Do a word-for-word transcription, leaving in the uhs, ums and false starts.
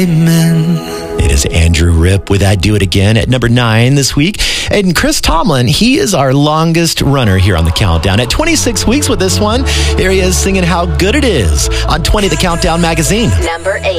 Amen. It is Andrew Ripp with I Do It Again at number nine this week. And Chris Tomlin, he is our longest runner here on the countdown at twenty-six weeks with this one. Here he is singing How Good It Is on twenty The Countdown magazine. Number eight.